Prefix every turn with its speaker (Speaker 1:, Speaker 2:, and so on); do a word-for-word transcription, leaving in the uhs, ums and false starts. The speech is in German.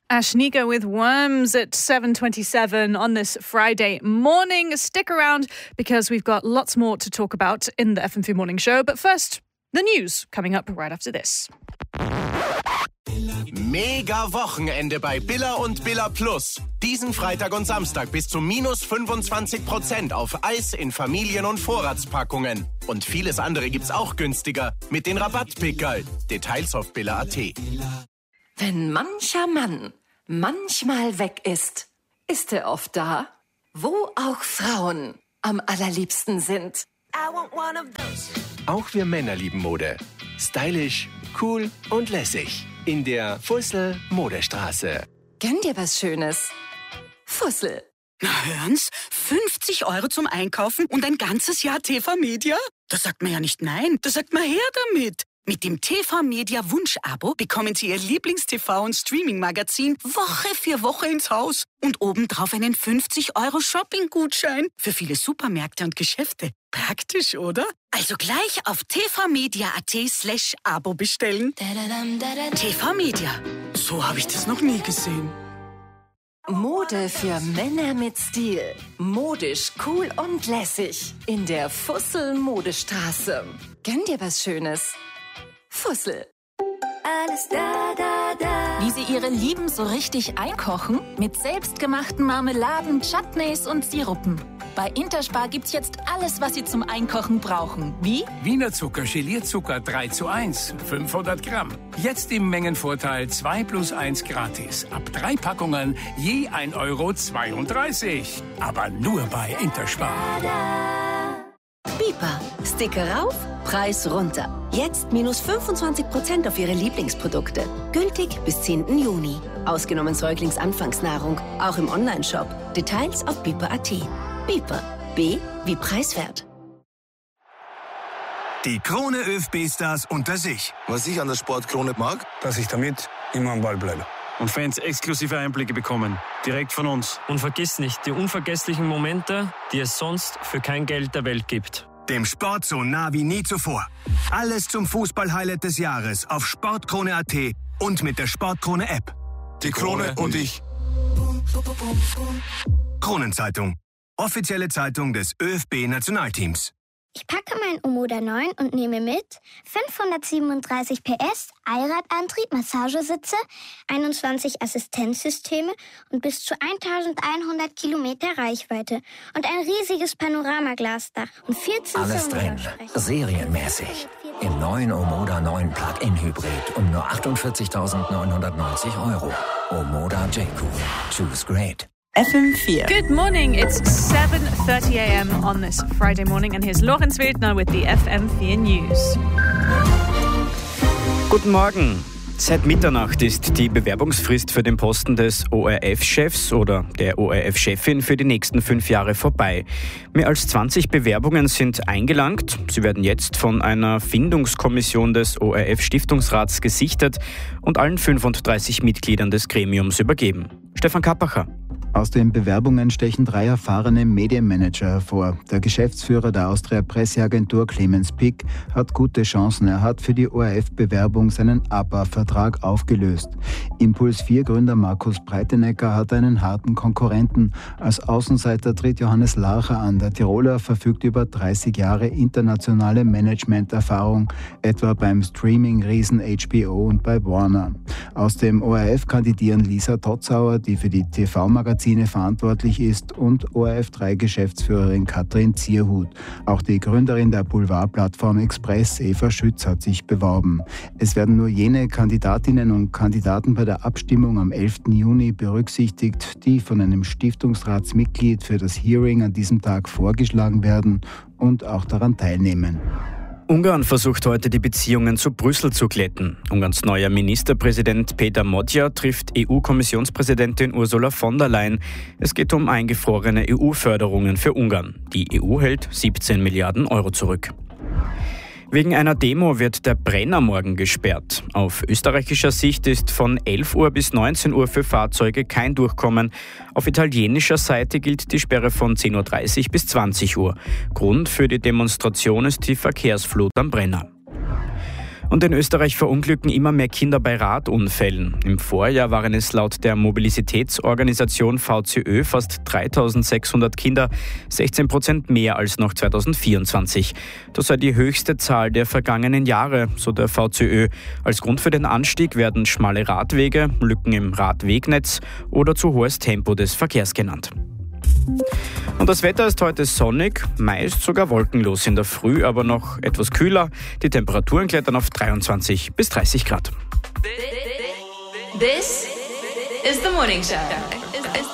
Speaker 1: Ashnika with Worms at seven twenty-seven on this Friday morning. Stick around because we've got lots more to talk about in the F M vier Morning Show. But first, the news coming up right after this.
Speaker 2: Mega Wochenende bei Billa und Billa Plus. Diesen Freitag und Samstag bis zu minus fünfundzwanzig Prozent auf Eis in Familien- und Vorratspackungen. Und vieles andere gibt's auch günstiger mit den Rabattpickerl. Details auf billa punkt at.
Speaker 3: Wenn mancher Mann manchmal weg ist, ist er oft da, wo auch Frauen am allerliebsten sind.
Speaker 2: Auch wir Männer lieben Mode. Stylisch, cool und lässig. In der Fussel Modestraße.
Speaker 3: Gönn dir was Schönes. Fussel.
Speaker 4: Na hören's, fünfzig Euro zum Einkaufen und ein ganzes Jahr T V Media? Da sagt man ja nicht nein, da sagt man her damit. Mit dem T V Media Wunsch-Abo bekommen Sie Ihr Lieblings-T V- und Streaming-Magazin Woche für Woche ins Haus. Und obendrauf einen fünfzig Euro Shopping-Gutschein für viele Supermärkte und Geschäfte. Praktisch, oder? Also gleich auf tvmedia.at slash Abo bestellen. T V Media. So habe ich das noch nie gesehen.
Speaker 3: Mode für Männer mit Stil. Modisch, cool und lässig. In der Fussel Modestraße. Gönn dir was Schönes. Fussel.
Speaker 5: Alles da, da, da.
Speaker 6: Wie Sie Ihre Lieben so richtig einkochen? Mit selbstgemachten Marmeladen, Chutneys und Sirupen. Bei Interspar gibt's jetzt alles, was Sie zum Einkochen brauchen. Wie?
Speaker 7: Wiener Zucker, Gelierzucker drei zu eins, fünfhundert Gramm. Jetzt im Mengenvorteil zwei plus eins gratis. Ab drei Packungen je ein Euro zweiunddreißig. Aber nur bei Interspar.
Speaker 8: Bipa. Sticker rauf, Preis runter. Jetzt minus fünfundzwanzig Prozent auf Ihre Lieblingsprodukte. Gültig bis zehnten Juni. Ausgenommen Säuglingsanfangsnahrung. Auch im Onlineshop. Details auf bipa punkt at. Bipa. B wie preiswert.
Speaker 9: Die Krone ÖFB-Stars unter sich.
Speaker 10: Was ich an der Sportkrone mag,
Speaker 11: dass ich damit immer am Ball bleibe.
Speaker 12: Und Fans exklusive Einblicke bekommen. Direkt von uns.
Speaker 13: Und vergiss nicht die unvergesslichen Momente, die es sonst für kein Geld der Welt gibt.
Speaker 9: Dem Sport so nah wie nie zuvor. Alles zum Fußball-Highlight des Jahres auf sportkrone punkt at und mit der Sportkrone-App.
Speaker 10: Die Krone und ich.
Speaker 9: Kronenzeitung. Offizielle Zeitung des ÖFB-Nationalteams.
Speaker 14: Ich packe mein Omoda neun und nehme mit fünfhundertsiebenunddreißig P S, Allradantrieb, Massagesitze, einundzwanzig Assistenzsysteme und bis zu eintausendeinhundert Kilometer Reichweite und ein riesiges Panoramaglasdach und vierzehn
Speaker 15: Alles drin, serienmäßig. Im neuen Omoda neun Plug-in-Hybrid um nur achtundvierzigtausendneunhundertneunzig Euro. Omoda J-Cool. Choose great.
Speaker 1: F M vier. Good morning. It's seven thirty a.m. on this Friday morning and here's Lorenz Wildner with the F M vier News.
Speaker 16: Guten Morgen. Seit Mitternacht ist die Bewerbungsfrist für den Posten des O R F-Chefs oder der O R F-Chefin für die nächsten fünf Jahre vorbei. Mehr als zwanzig Bewerbungen sind eingelangt. Sie werden jetzt von einer Findungskommission des O R F-Stiftungsrats gesichtet und allen fünfunddreißig Mitgliedern des Gremiums übergeben. Stefan Kappacher.
Speaker 17: Aus den Bewerbungen stechen drei erfahrene Medienmanager hervor. Der Geschäftsführer der Austria-Presseagentur Clemens Pick hat gute Chancen. Er hat für die O R F-Bewerbung seinen A B A-Vertrag aufgelöst. Impuls vier Gründer Markus Breitenecker hat einen harten Konkurrenten. Als Außenseiter tritt Johannes Larcher an. Der Tiroler verfügt über dreißig Jahre internationale Managementerfahrung, etwa beim Streaming-Riesen H B O und bei Warner. Aus dem O R F kandidieren Lisa Totzauer, die für die T V-Magazine verantwortlich ist, und O R F drei Geschäftsführerin Katrin Zierhut. Auch die Gründerin der Boulevardplattform Express, Eva Schütz, hat sich beworben. Es werden nur jene Kandidatinnen und Kandidaten bei der Abstimmung am elften Juni berücksichtigt, die von einem Stiftungsratsmitglied für das Hearing an diesem Tag vorgeschlagen werden und auch daran teilnehmen.
Speaker 16: Ungarn versucht heute, die Beziehungen zu Brüssel zu glätten. Ungarns neuer Ministerpräsident Peter Modja trifft E U-Kommissionspräsidentin Ursula von der Leyen. Es geht um eingefrorene E U-Förderungen für Ungarn. Die E U hält siebzehn Milliarden Euro zurück. Wegen einer Demo wird der Brenner morgen gesperrt. Auf österreichischer Sicht ist von elf Uhr bis neunzehn Uhr für Fahrzeuge kein Durchkommen. Auf italienischer Seite gilt die Sperre von zehn Uhr dreißig bis zwanzig Uhr. Grund für die Demonstration ist die Verkehrsflut am Brenner. Und in Österreich verunglücken immer mehr Kinder bei Radunfällen. Im Vorjahr waren es laut der Mobilitätsorganisation V Z Ö fast dreitausendsechshundert Kinder, sechzehn Prozent mehr als noch zweitausendvierundzwanzig. Das sei die höchste Zahl der vergangenen Jahre, so der V Z Ö. Als Grund für den Anstieg werden schmale Radwege, Lücken im Radwegnetz oder zu hohes Tempo des Verkehrs genannt. Und das Wetter ist heute sonnig, meist sogar wolkenlos in der Früh, aber noch etwas kühler. Die Temperaturen klettern auf dreiundzwanzig bis dreißig Grad.
Speaker 18: This is the morning show.